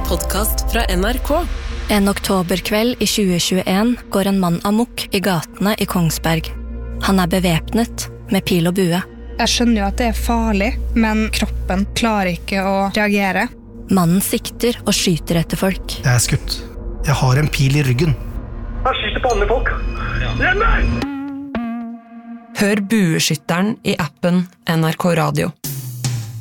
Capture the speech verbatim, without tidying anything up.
podcast fra N R K. En oktoberkveld i tjue tjueen går en mann amok i gatene i Kongsberg. Han er bevæpnet med pil og bue. Jeg skjønner jo at det er farlig, men kroppen klarer ikke å reagere. Mannen sikter og skyter etter folk. Jeg er skutt. Jeg har en pil i ryggen. Han skyter på andre folk. Hjelp meg! Hør Bueskytteren i appen N R K Radio.